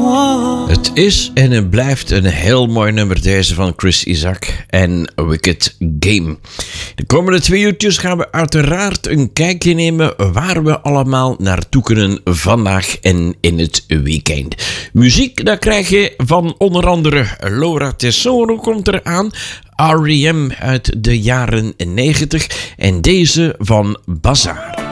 Het is en het blijft een heel mooi nummer deze van Chris Isaak en Wicked Game. De komende 2 uurtjes gaan we uiteraard een kijkje nemen waar we allemaal naartoe kunnen vandaag en in het weekend. Muziek, dat krijg je van onder andere Laura Tesoro komt eraan, R.E.M. uit de jaren 90 en deze van Bazaar.